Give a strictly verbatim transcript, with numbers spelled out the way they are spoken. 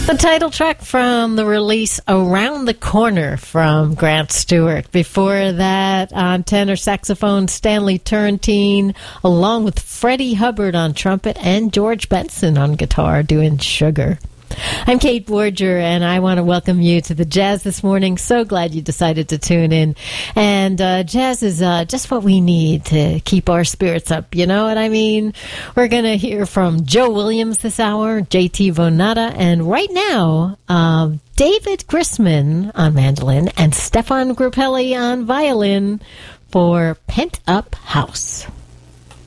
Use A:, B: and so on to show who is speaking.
A: The title track from the release Around the Corner from Grant Stewart. Before that, on tenor saxophone, Stanley Turrentine, along with Freddie Hubbard on trumpet and George Benson on guitar doing Sugar. I'm Kate Borger, and I want to welcome you to the Jazz this morning. So glad you decided to tune in. And uh, jazz is uh, just what we need to keep our spirits up. You know what I mean? We're going to hear from Joe Williams this hour, J T Vonata, and right now, uh, David Grisman on mandolin and Stefan Grappelli on violin for Pent Up House.